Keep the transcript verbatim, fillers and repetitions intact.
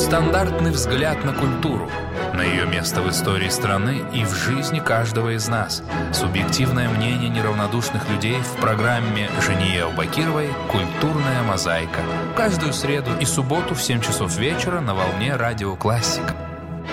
Нестандартный взгляд на культуру, на ее место в истории страны и в жизни каждого из нас. Субъективное мнение неравнодушных людей в программе Жении Албакировой «Культурная мозаика». Каждую среду и субботу в семь часов вечера на волне Радио Классика.